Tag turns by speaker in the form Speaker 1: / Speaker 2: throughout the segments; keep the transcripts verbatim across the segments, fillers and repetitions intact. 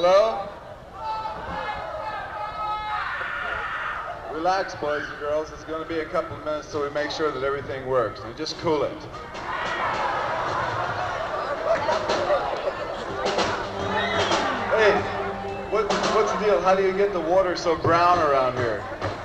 Speaker 1: Hello? Relax, boys and girls. It's going to be a couple of minutes till we make sure that everything works. So just cool it. Hey, what, what's the deal? How do you get the water so brown around here?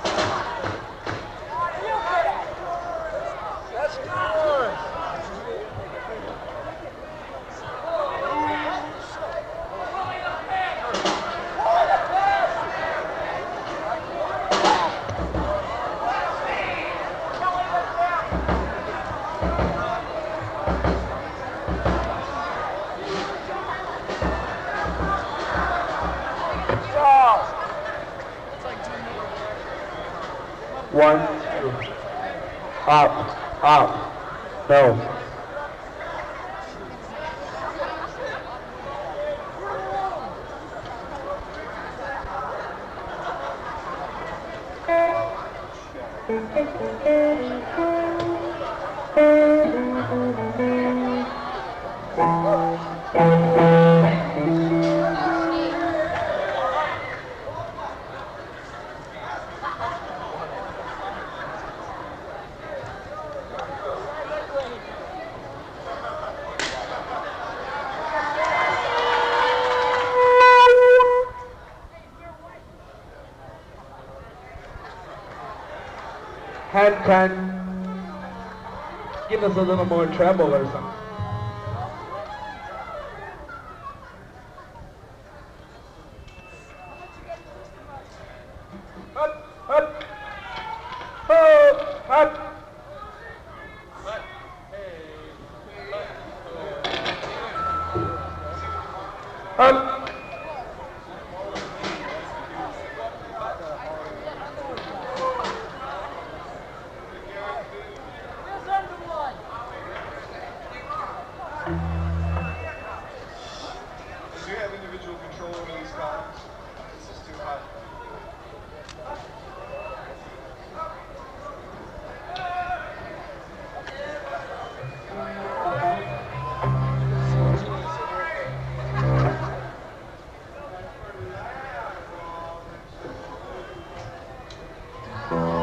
Speaker 2: One, two. Up, up, no. Hand can give us a little more treble or something. Up, up, oh, up. Up.
Speaker 1: Do you have individual control over these columns? This is too hot.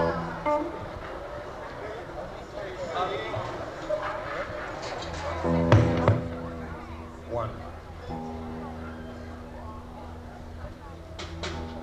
Speaker 2: Thank you.